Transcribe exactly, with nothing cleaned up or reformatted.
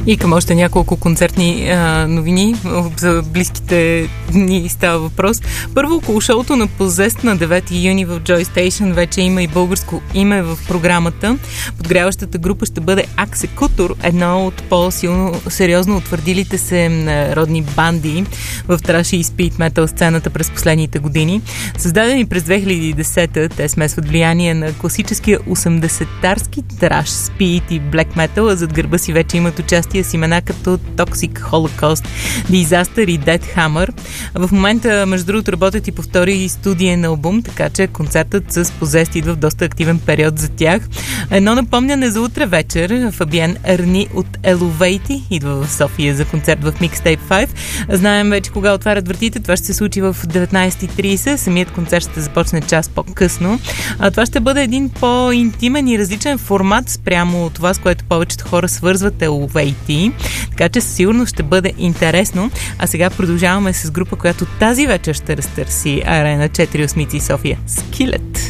И към още няколко концертни а, новини за близките дни става въпрос. Първо, около шоуто на Possessed на девети юни в Joy Station вече има и българско име в програмата. Подгряващата група ще бъде Аксекутор, едно от по-силно сериозно утвърдилите се народни банди в траш и спид метал сцената през последните години. Създадени през две хиляди и десета, те смесват влияние на класическия осемдесетарски траш, спид и блек метал, а зад гърба си вече имат участие с имена като Toxic Holocaust, Disaster и Death Hammer. В момента, между другото, работят и по втори студиен албум, така че концертът с Possessed идва в доста активен период за тях. Едно напомняне за утре вечер. Фабиен Арни от Eluveitie идва в София за концерт в Mixtape пет. Знаем вече кога отварят вратите. Това ще се случи в деветнайсет и трийсет. Самият концерт ще започне час по-късно. А това ще бъде един по-интимен и различен формат спрямо това, с което повечето хора свързват Eluveitie. Така че със сигурност ще бъде интересно. А сега продължаваме с група, която тази вечер ще разтърси Арена четири осмици София. Skillet.